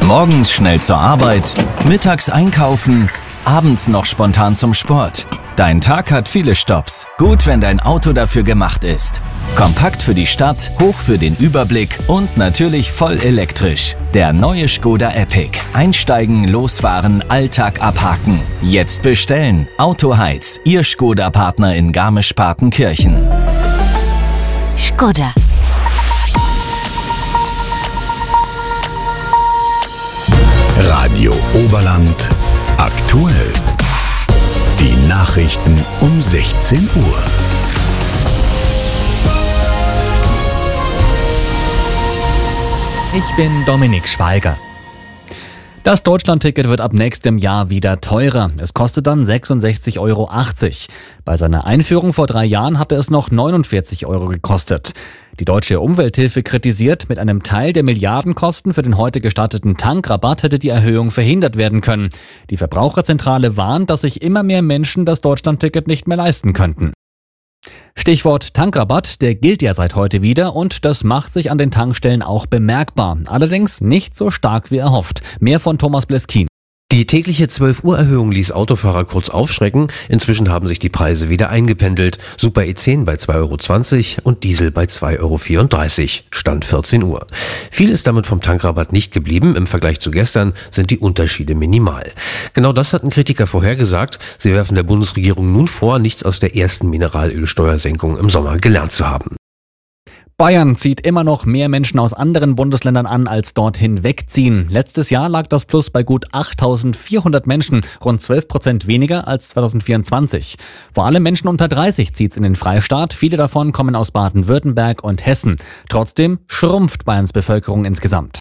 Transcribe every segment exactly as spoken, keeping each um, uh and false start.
Morgens schnell zur Arbeit, mittags einkaufen, abends noch spontan zum Sport. Dein Tag hat viele Stopps. Gut, wenn dein Auto dafür gemacht ist. Kompakt für die Stadt, hoch für den Überblick und natürlich voll elektrisch. Der neue Škoda Epic. Einsteigen, losfahren, Alltag abhaken. Jetzt bestellen. Autoheiz, Ihr Škoda-Partner in Garmisch-Partenkirchen. Škoda. Radio Oberland aktuell. Die Nachrichten um sechzehn Uhr. Ich bin Dominik Schweiger. Das Deutschlandticket wird ab nächstem Jahr wieder teurer. Es kostet dann sechsundsechzig Euro achtzig. Bei seiner Einführung vor drei Jahren hatte es noch neunundvierzig Euro gekostet. Die Deutsche Umwelthilfe kritisiert, mit einem Teil der Milliardenkosten für den heute gestarteten Tankrabatt hätte die Erhöhung verhindert werden können. Die Verbraucherzentrale warnt, dass sich immer mehr Menschen das Deutschlandticket nicht mehr leisten könnten. Stichwort Tankrabatt, der gilt ja seit heute wieder und das macht sich an den Tankstellen auch bemerkbar. Allerdings nicht so stark wie erhofft. Mehr von Thomas Bleskin. Die tägliche zwölf Uhr Erhöhung ließ Autofahrer kurz aufschrecken. Inzwischen haben sich die Preise wieder eingependelt. Super E zehn bei zwei Euro zwanzig und Diesel bei zwei Euro vierunddreißig. Stand vierzehn Uhr. Viel ist damit vom Tankrabatt nicht geblieben. Im Vergleich zu gestern sind die Unterschiede minimal. Genau das hatten Kritiker vorhergesagt. Sie werfen der Bundesregierung nun vor, nichts aus der ersten Mineralölsteuersenkung im Sommer gelernt zu haben. Bayern zieht immer noch mehr Menschen aus anderen Bundesländern an, als dorthin wegziehen. Letztes Jahr lag das Plus bei gut achttausendvierhundert Menschen, rund zwölf Prozent weniger als zweitausendvierundzwanzig. Vor allem Menschen unter dreißig zieht's in den Freistaat. Viele davon kommen aus Baden-Württemberg und Hessen. Trotzdem schrumpft Bayerns Bevölkerung insgesamt.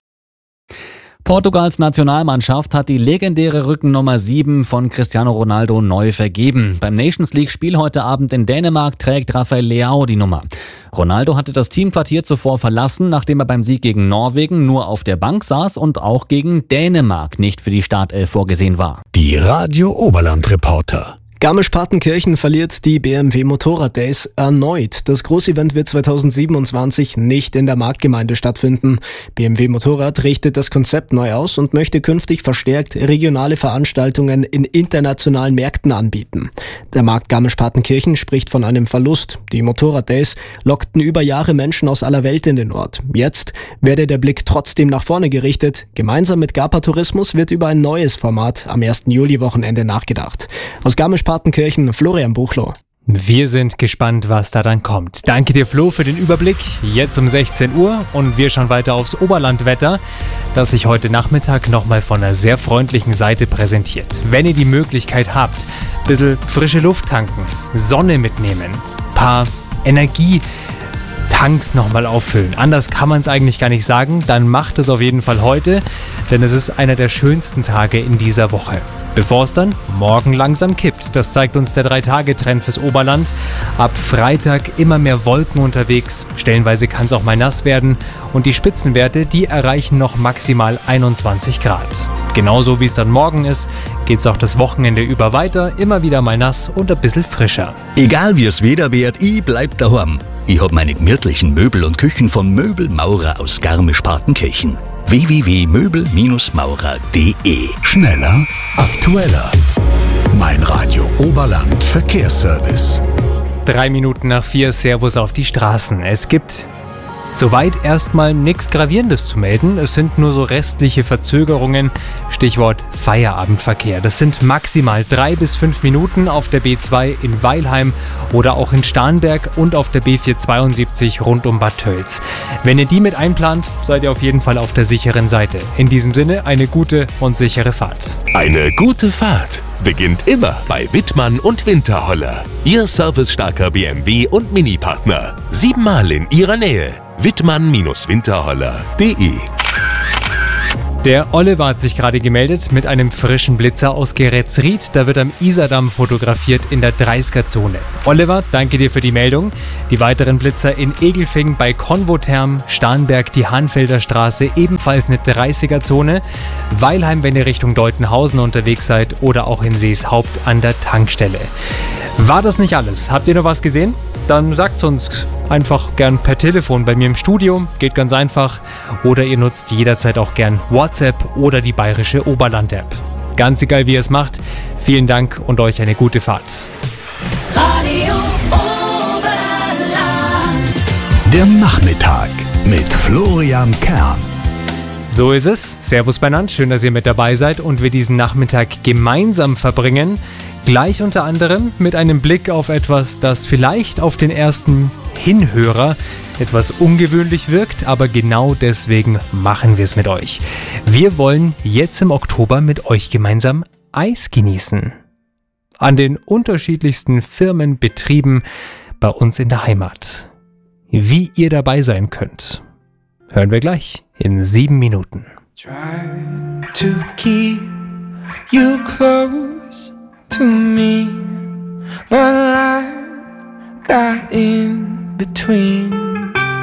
Portugals Nationalmannschaft hat die legendäre Rückennummer sieben von Cristiano Ronaldo neu vergeben. Beim Nations League Spiel heute Abend in Dänemark trägt Rafael Leao die Nummer. Ronaldo hatte das Teamquartier zuvor verlassen, nachdem er beim Sieg gegen Norwegen nur auf der Bank saß und auch gegen Dänemark nicht für die Startelf vorgesehen war. Die Radio Oberland Reporter. Garmisch-Partenkirchen verliert die B M W Motorrad Days erneut. Das Großevent wird zweitausendsiebenundzwanzig nicht in der Marktgemeinde stattfinden. B M W Motorrad richtet das Konzept neu aus und möchte künftig verstärkt regionale Veranstaltungen in internationalen Märkten anbieten. Der Markt Garmisch-Partenkirchen spricht von einem Verlust. Die Motorrad Days lockten über Jahre Menschen aus aller Welt in den Ort. Jetzt werde der Blick trotzdem nach vorne gerichtet. Gemeinsam mit Garpa Tourismus wird über ein neues Format am ersten Juli-Wochenende nachgedacht. Aus Garmisch Partenkirchen, Florian Buchloh. Wir sind gespannt, was da dann kommt. Danke dir, Flo, für den Überblick. Jetzt um sechzehn Uhr und wir schauen weiter aufs Oberlandwetter, das sich heute Nachmittag nochmal von einer sehr freundlichen Seite präsentiert. Wenn ihr die Möglichkeit habt, ein bisschen frische Luft tanken, Sonne mitnehmen, paar Energietanks nochmal auffüllen. Anders kann man es eigentlich gar nicht sagen. Dann macht es auf jeden Fall heute, denn es ist einer der schönsten Tage in dieser Woche. Bevor es dann morgen langsam kippt. Das zeigt uns der drei Tage Trend fürs Oberland. Ab Freitag immer mehr Wolken unterwegs. Stellenweise kann es auch mal nass werden. Und die Spitzenwerte, die erreichen noch maximal einundzwanzig Grad. Genauso wie es dann morgen ist, geht es auch das Wochenende über weiter. Immer wieder mal nass und ein bisschen frischer. Egal wie es Wetter wird, ich bleib daheim. Ich hab meine gemütlichen Möbel und Küchen von Möbel Maurer aus Garmisch-Partenkirchen. w w w punkt möbel maurer punkt d e. Schneller, aktueller. Mein Radio Oberland Verkehrsservice. Drei Minuten nach vier, Servus auf die Straßen. Es gibt soweit erstmal nichts Gravierendes zu melden. Es sind nur so restliche Verzögerungen. Stichwort Feierabendverkehr. Das sind maximal drei bis fünf Minuten auf der B zwei in Weilheim oder auch in Starnberg und auf der B vierhundertzweiundsiebzig rund um Bad Tölz. Wenn ihr die mit einplant, seid ihr auf jeden Fall auf der sicheren Seite. In diesem Sinne eine gute und sichere Fahrt. Eine gute Fahrt beginnt immer bei Wittmann und Winterholler. Ihr servicestarker B M W und Mini-Partner. Siebenmal in ihrer Nähe. Wittmann Winterholler punkt d e. Der Oliver hat sich gerade gemeldet mit einem frischen Blitzer aus Gerätzried. Da wird am Isardamm fotografiert in der dreißiger-Zone. Oliver, danke dir für die Meldung. Die weiteren Blitzer in Egelfing bei Konvotherm, Starnberg die Hahnfelder Straße, ebenfalls eine dreißiger-Zone. Weilheim, wenn ihr Richtung Deutenhausen unterwegs seid oder auch in Seeshaupt an der Tankstelle. War das nicht alles? Habt ihr noch was gesehen? Dann sagt's uns einfach gern per Telefon bei mir im Studio. Geht ganz einfach. Oder ihr nutzt jederzeit auch gern WhatsApp oder die bayerische Oberland-App. Ganz egal, wie ihr es macht. Vielen Dank und euch eine gute Fahrt. Radio Oberland. Der Nachmittag mit Florian Kern. So ist es. Servus beieinander. Schön, dass ihr mit dabei seid und wir diesen Nachmittag gemeinsam verbringen. Gleich unter anderem mit einem Blick auf etwas, das vielleicht auf den ersten Hinhörer etwas ungewöhnlich wirkt, aber genau deswegen machen wir es mit euch. Wir wollen jetzt im Oktober mit euch gemeinsam Eis genießen. An den unterschiedlichsten Firmen, Betrieben bei uns in der Heimat. Wie ihr dabei sein könnt, hören wir gleich in sieben Minuten. Try to keep you close to me, but life got in between.